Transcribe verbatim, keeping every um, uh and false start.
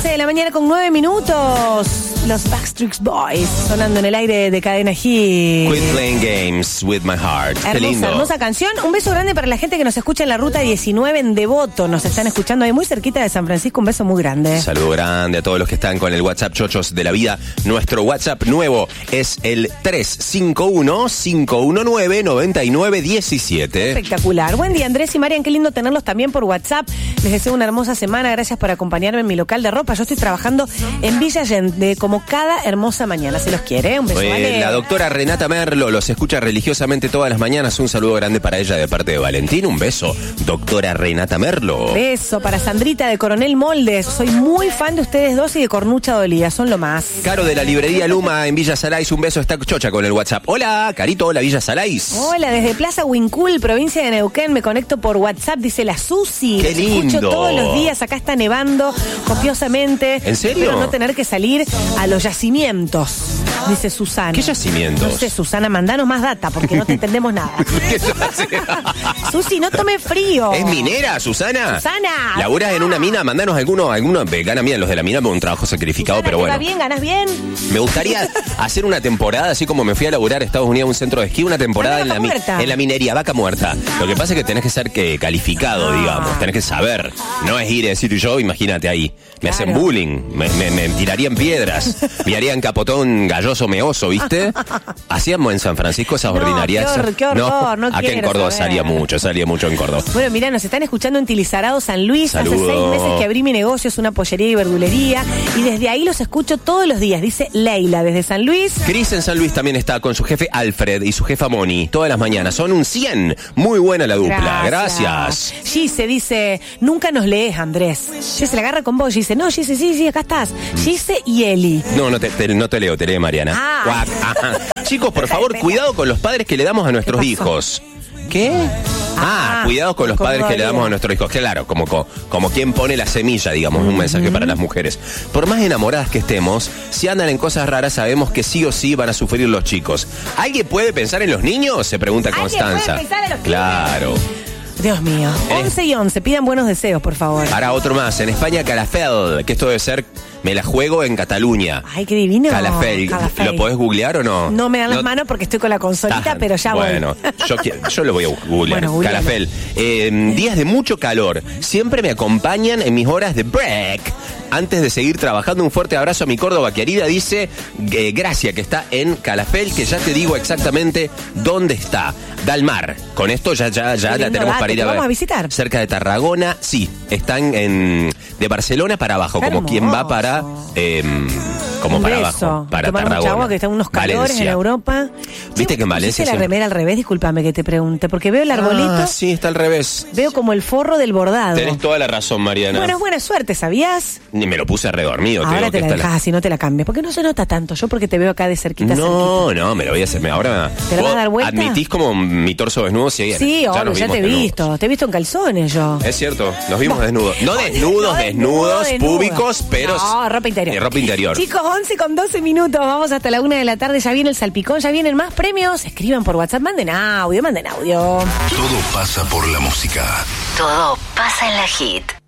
once de la mañana con nueve minutos. Los Backstreet Boys sonando en el aire de Cadena Hit. Quit playing games with my heart. Hermosa, Qué lindo. hermosa canción. Un beso grande para la gente que nos escucha en la ruta diecinueve en Devoto. Nos están escuchando ahí muy cerquita de San Francisco. Un beso muy grande. Saludo grande a todos los que están con el WhatsApp Chochos de la Vida. Nuestro WhatsApp nuevo es el tres cinco uno, cinco uno nueve, nueve nueve uno siete. Espectacular. Buen día, Andrés y Marian. Qué lindo tenerlos también por WhatsApp. Les deseo una hermosa semana. Gracias por acompañarme en mi local de ropa. Yo estoy trabajando en Villa Allende como cada hermosa mañana. Si los quiere, un beso. Oye, vale. La doctora Renata Merlo los escucha religiosamente todas las mañanas. Un saludo grande para ella de parte de Valentín. Un beso, doctora Renata Merlo. Beso para Sandrita de Coronel Moldes. Soy muy fan de ustedes dos y de Cornucha Dolida. Son lo más. Caro de la librería Luma en Villa Salais. Un beso, está chocha con el WhatsApp. Hola, Carito, hola Villa Salais. Hola, desde Plaza Huincul, provincia de Neuquén, me conecto por WhatsApp, dice la Susi. ¡Qué Los escucho lindo! todos los días, acá está nevando copiosamente. ¿En serio? Espero no tener que salir a los yacimientos, dice Susana. ¿Qué yacimientos? No sé, Susana, mandanos más data, porque no te entendemos nada. Susi, no tome frío. ¿Es minera, Susana? Susana. ¿Laburas en una mina? Mandanos alguno, alguno, ganan bien los de la mina por un trabajo sacrificado, Susana, pero ¿te bueno. va bien? ¿Ganas bien? Me gustaría hacer una temporada, así como me fui a laburar a Estados Unidos a un centro de esquí, una temporada en la, mi- en la minería, vaca muerta. Lo que pasa es que tenés que ser que calificado, Ah. digamos, tenés que saber. No es ir y decir yo, imagínate ahí. Me Claro. hacen bullying, me, me, me tirarían piedras, me harían capotón galloso meoso, ¿viste? Hacíamos en San Francisco esas No, ordinarias. qué horror, qué horror, no acá en quiero Córdoba saber. salía mucho, salía mucho en Córdoba. Bueno, mirá, nos están escuchando en Tilizarado, San Luis. Saludos. Hace seis meses que abrí mi negocio, es una pollería y verdulería. Y desde ahí los escucho todos los días, dice Leila, desde San Luis. Cris en San Luis también está con su jefe Alfred y su jefa Moni todas las mañanas. Son un cien. Muy buena la dupla. Gracias. Gise dice, nunca nos lees, Andrés. Gise la agarra con vos, Gise. No, Gise, sí, sí, acá estás. Gise y Eli. No, no te, te- no te leo, te lee Mariana. Ah. Cuac, ajá. Chicos, por favor, cuidado con los padres que le damos a nuestros ¿Qué pasó? hijos. ¿Qué? Ah, Ah, cuidado con los con padres que le Rodrigo. damos a nuestros hijos. Claro, como, como, como quien pone la semilla, digamos, un mensaje para las mujeres. Por más enamoradas que estemos, si andan en cosas raras, sabemos que sí o sí van a sufrir los chicos. ¿Alguien puede pensar en los niños? Se pregunta ¿Alguien Constanza. puede pensar en los Claro. Dios mío. once y once, pidan buenos deseos, por favor. Para otro más, en España, Calafell, que esto debe ser, me la juego en Cataluña. Ay, qué divino. Calafell. Calafell. ¿Lo podés googlear o no? No me dan las No- manos porque estoy con la consolita, Tajan. pero ya voy. Bueno, yo, qui- yo lo voy a googlear. Bueno, googlealo. Calafell. Eh, días de mucho calor. Siempre me acompañan en mis horas de break. Antes de seguir trabajando, un fuerte abrazo a mi Córdoba querida. Dice eh, Gracia, que está en Calafell, que ya te digo exactamente dónde está. Dalmar. Con esto ya, ya, ya Qué la lindo tenemos dato, para ir ¿te a ver. vamos a visitar? Cerca de Tarragona, sí. Están en de Barcelona para abajo, Qué como quien va para eh, como Un para beso. abajo, para Tomar mucha Tarragona. agua, que están unos calores Valencia. en Europa. Viste que en Valencia ¿Pusiste la siempre- remera al revés? Discúlpame que te pregunte, porque veo el arbolito, Ah, sí, está al revés. veo como el forro del bordado. Tenés toda la razón, Mariana. Bueno, es buena suerte, ¿sabías? Ni me lo puse alrededor mío. Ahora digo te que la está dejas así, no te la cambies, porque no se nota tanto. Yo porque te veo acá de cerquita, cerquita. No, no, me lo voy a hacer. me- Ahora. ¿Te la vas a ¿Vos dar vuelta? ¿Admitís como mi torso desnudo? Sí, Sí, obvio, nos ya vimos te he desnudos. visto. Te he visto en calzones yo. Es cierto, nos vimos desnudos. No desnudos, No, desnudos, desnudo. públicos, pero. No, ropa interior. Eh, ropa interior. Chicos, once con doce minutos. Vamos hasta la una de la tarde. Ya viene el salpicón, ya vienen más premios. Escriban por WhatsApp, manden audio, manden audio. Todo pasa por la música. Todo pasa en la Hit.